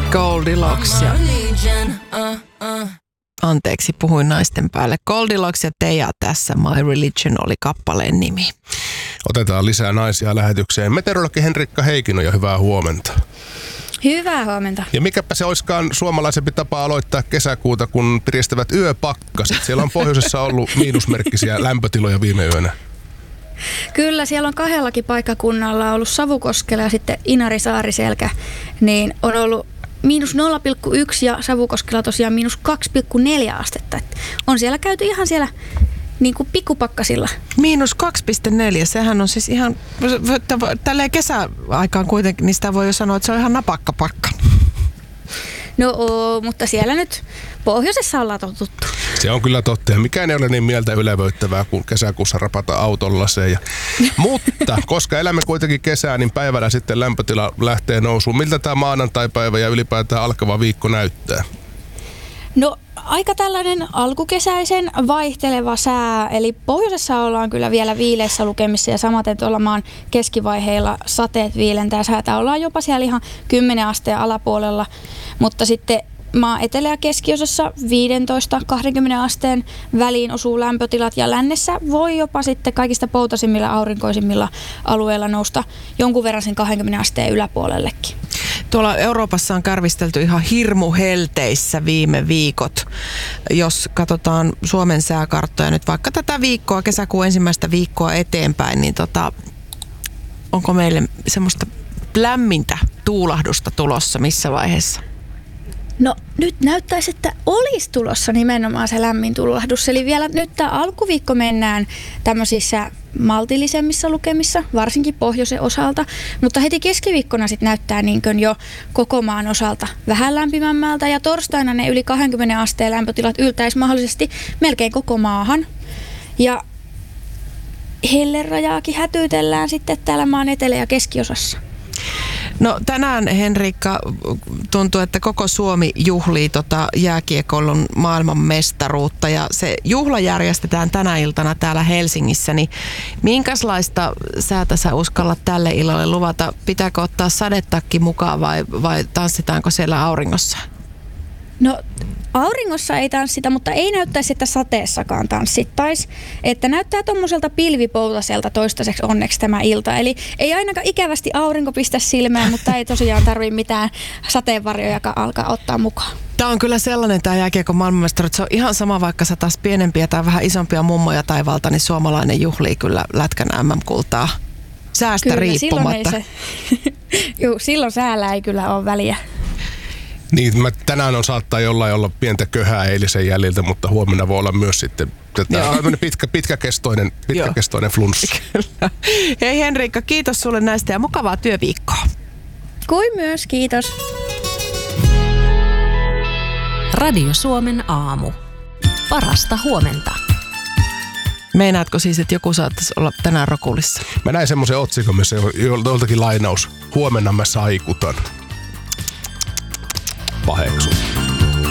Goldilocks ja... Anteeksi, puhuin naisten päälle. Goldilocks ja Teija tässä. My Religion oli kappaleen nimi. Otetaan lisää naisia lähetykseen. Meteorologi Henrikka Heikkinen ja hyvää huomenta. Hyvää huomenta. Ja mikäpä se olisikaan suomalaisempi tapa aloittaa kesäkuuta, kun piristävät yöpakkaset. Siellä on pohjoisessa ollut miinusmerkkisiä lämpötiloja viime yönä. Kyllä, siellä on 2 paikkakunnalla ollut Savukoskella ja sitten Inari-Saariselkä, niin on ollut -0,1 ja Savukoskella tosiaan -2,4 astetta. Et on siellä käyty ihan siellä niin kuin pikkupakkasilla. -2,4, sehän on siis ihan, tälleen kesäaikaan kuitenkin, niin sitä voi jo sanoa, että se on ihan napakkapakka. No mutta siellä nyt pohjoisessa ollaan totuttu. Se on kyllä totta. Ja mikään ei ole niin mieltä ylevöittävää kuin kesäkuussa rapata auton laseen. Mutta koska elämme kuitenkin kesää, niin päivällä sitten lämpötila lähtee nousuun. Miltä tämä maanantaipäivä ja ylipäätään alkava viikko näyttää? No aika tällainen alkukesäisen vaihteleva sää, eli pohjoisessa ollaan kyllä vielä viileissä lukemissa ja samaten tuolla maan keskivaiheilla sateet viilentää säätä. Ollaan jopa siellä ihan 10 asteen alapuolella, mutta sitten maan etelä- ja keskiosassa 15-20 asteen väliin osuu lämpötilat ja lännessä voi jopa sitten kaikista poutaisimmilla aurinkoisimmilla alueilla nousta jonkun verran sen 20 asteen yläpuolellekin. Tuolla Euroopassa on kärvistelty ihan hirmuhelteissä viime viikot. Jos katsotaan Suomen sääkarttoja nyt vaikka tätä viikkoa, kesäkuun ensimmäistä viikkoa eteenpäin, niin onko meille semmoista lämmintä tuulahdusta tulossa missä vaiheessa? No nyt näyttäisi, että olisi tulossa nimenomaan se lämmin tuulahdus. Eli vielä nyt tämä alkuviikko mennään tämmöisissä maltillisemmissa lukemissa, varsinkin pohjoisen osalta. Mutta heti keskiviikkona sitten näyttää niin kuin jo koko maan osalta vähän lämpimämmältä. Ja torstaina ne yli 20 asteen lämpötilat yltäisi mahdollisesti melkein koko maahan. Ja hellerajaakin hätyytellään sitten täällä maan etelä- ja keskiosassa. No tänään, Henrikka, tuntuu, että koko Suomi juhlii jääkiekollun maailmanmestaruutta ja se juhla järjestetään tänä iltana täällä Helsingissä, niin minkälaista säätä sä uskallat tälle illalle luvata? Pitääkö ottaa sadetakki mukaan vai tanssitaanko siellä auringossa? No auringossa ei tanssita, mutta ei näyttäisi, että sateessakaan tanssittaisi. Että näyttää tommoselta pilvipoutaselta toistaiseksi onneksi tämä ilta. Eli ei ainakaan ikävästi aurinko pistä silmään, mutta ei tosiaan tarvitse mitään sateenvarjoja, joka alkaa ottaa mukaan. Tämä on kyllä sellainen tämä jääkiekon maailmanmestaruus. Se on ihan sama, vaikka sä taas pienempiä tai vähän isompia mummoja taivaalta, niin suomalainen juhlii kyllä lätkän MM-kultaa säästä kyllä, riippumatta. Silloin säällä ei kyllä ole väliä. Niin, tänään saattaa jollain olla pientä köhää eilisen jäljiltä, mutta huomenna voi olla myös sitten pitkäkestoinen flunssa. Kyllä. Hei Henrikka, kiitos sulle näistä ja mukavaa työviikkoa. Kuin myös, kiitos. Radio Suomen aamu. Parasta huomenta. Meinaatko siis, että joku saattaisi olla tänään rokulissa? Mä näin semmoisen otsikon, missä joltakin lainaus. Huomenna mä saikutan. Paheksun.